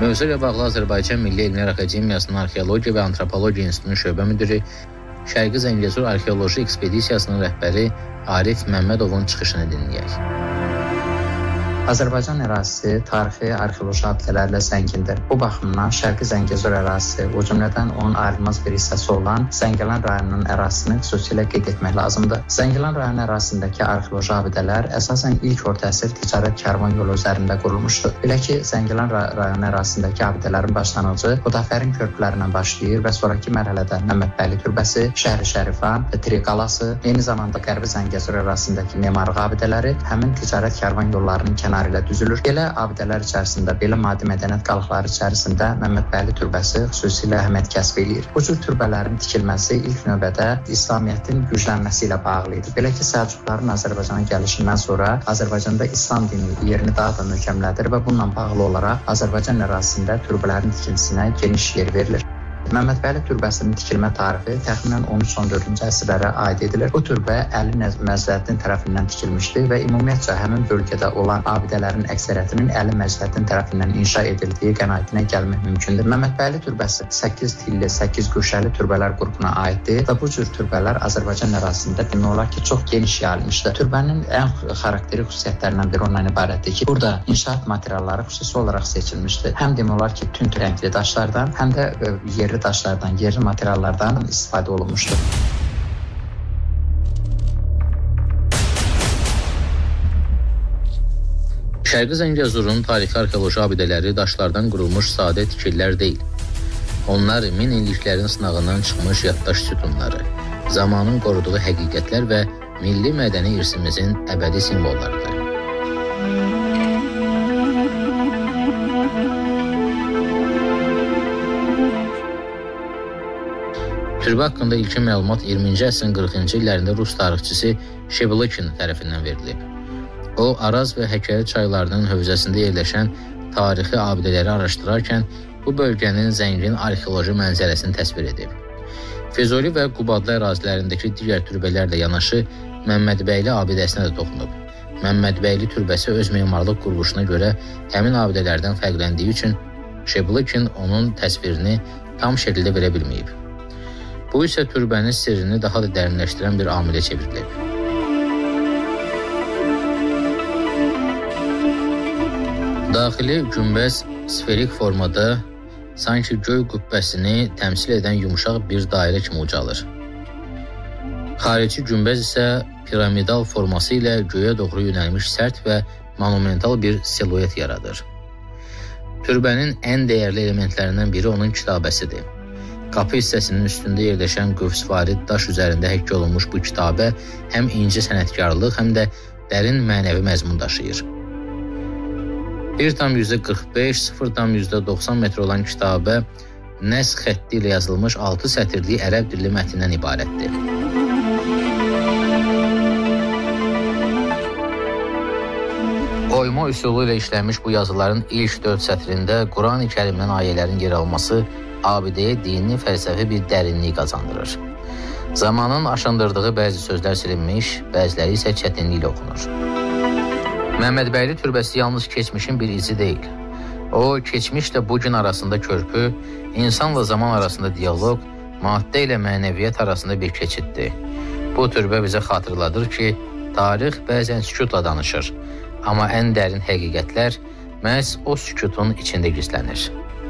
Mövzu ilə bağlı Azərbaycan Milli Elmlər Akademiyasının Arxeologiya və Antropologiya İnstitutunun şöbə müdiri, Şərqi Zəngəzur Arxeoloji Ekspedisiyasının rəhbəri Arif Məmmədovun çıxışını dinləyək. Azərbaycan ərazisi tarixi arxeoloji abidələrlə zəngindir. Bu baxımdan Şərqi Zəngəzur ərazisi, o cümlədən onun ayrılmaz bir hissəsi olan Zəngilan rayonunun ərazisini xüsusilə qeyd etmək lazımdır. Zəngilan rayonu ərazisindəki arxeoloji abidələr əsasən ilk orta əsr ticarət karvan yolu üzərində qurulmuşdur. Belə ki, Zəngilan rayonu ərazisindəki abidələrin başlanğıcı Xudafərin körpülərindən başlayır və sonraki mərhələdə Məmmədbəyli türbəsi, Şəhri Şərifan və Tri qalası, eyni zamanda Qərbi Zəngəzur ərazisindəki memarlıq abidələri həmin ticarət karvan yollarının kənarı ilə düzülür. Belə abidələr içərisində, belə maddi mədəniyyət qalıqları içərisində Məmmədbəyli türbəsi xüsusilə əhəmiyyət kəsb edir. Bu cür türbələrin tikilməsi ilk növbədə İslamiyyətin güclənməsi ilə bağlı idi. Belə ki, Səlcuqların Azərbaycana gəlişindən sonra Azərbaycanda İslam dini yerini daha da möhkəmlədir və bununla bağlı olaraq Azərbaycan ərazisində türbələrin tikilməsinə geniş yer verilir. Məmmədbəyli türbəsinin tikilmə tarixi təxminən 13-14-cü əsrlərə aid edilir. Bu türbə Əli Məcdəddin tərəfindən tikilmişdi və ümumiyyətcə həmin bölgədə olan abidələrin əksəriyyətinin Əli Məcdəddin tərəfindən inşa edildiyi qənaətinə gəlmək mümkündür. Məmmədbəyli türbəsi 8 tilli, 8 güşəli türbələr qrupuna aiddir və bu cür türbələr Azərbaycan ərazisində demək olar ki, çox geniş yayılmışdır. Türbənin ən xarakterik xüsusiyyətlərindən biri ondan ibarətdir ki, burada inşaat materialları xüsusi olaraq seçilmişdir. Həm demək olar ki, tünd rəngli daşlardan, həm də yerli daşlardan, yerli materiallardan istifadə olunmuşdur. Şərqi Zəngəzurun tarixi arxeoloji abidələri daşlardan qurulmuş sadə tikillər deyil. Onlar min illiklərin sınağından çıxmış yaddaş sütunları, zamanın qoruduğu həqiqətlər və milli mədəni irsimizin əbədi simvollarıdır. Türbə haqqında ilkin məlumat 20-ci əsrin 40-cı illərində Rus tarixçisi Şeblikin tərəfindən verilib. O, Araz və Həkəri çaylarının hövzəsində yerləşən tarixi abidələri araşdırarkən bu bölgənin zəngin arxeoloji mənzərəsini təsvir edib. Füzuli və Qubadlı ərazilərindəki digər türbələrlə yanaşı Məmmədbəyli abidəsinə də toxunub. Məmmədbəyli türbəsi öz memarlıq quruluşuna görə həmin abidələrdən fərqləndiyi üçün Şeblikin onun təsvirini tam şəkildə verə bilməyib. Bu isə türbənin sirrini daha da dərinləşdirən bir amilə çevrilib. Daxili günbəz sferik formada sanki göy qübbəsini təmsil edən yumşaq bir dairə kimi ucalır. Xarici günbəz isə piramidal forması ilə göyə doğru yönəlmiş sərt və monumental bir siluet yaradır. Türbənin ən dəyərli elementlərindən biri onun kitabəsidir. Qapı hissəsinin üstündə yerləşən qövsvari daş üzərində həkk olunmuş bu kitabə həm inci sənətkarlıq, həm də dərin mənəvi məzmun daşıyır. 1,45, 0,90 metr olan kitabə nəs xətti ilə yazılmış 6 sətirli ərəb dilli mətnindən ibarətdir. Oyma üsulu ilə işlənmiş bu yazıların ilk 4 sətrində Quran-ı Kərimdən ayələrin yer alması abidəyə dini fəlsəfi bir dərinlik qazandırır. Zamanın aşındırdığı bəzi sözlər silinmiş, bəziləri isə çətinliklə oxunur. Məmmədbəyli türbəsi yalnız keçmişin bir izi deyil. O, keçmişlə bugün arasında körpü, insanla zaman arasında diyaloq, maddə ilə mənəviyyat arasında bir keçiddir. Bu türbə bizə xatırladır ki, tarix bəzən sükutla danışır, amma ən dərin həqiqətlər məhz o sükutun içində gizlənir.